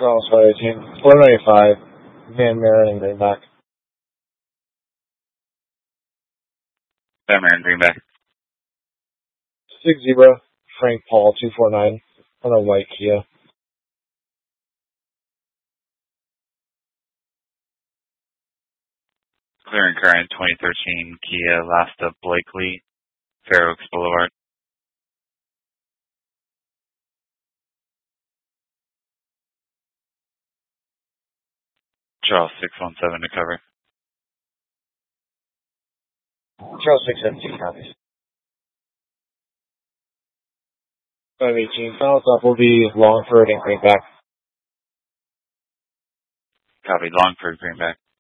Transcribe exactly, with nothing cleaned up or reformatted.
Charles five eighteen, four ninety-five, Van Maren and Greenback. Van Maren, Greenback. Six Zebra, Frank Paul, two four nine, on a white Kia. Clearing current twenty thirteen Kia Lasta Blakely, Fair Oaks Boulevard. Charles six one seven to cover. Charles six seventeen copies. five eighteen, final stop will be Longford and Greenback. Copy, Longford, Greenback.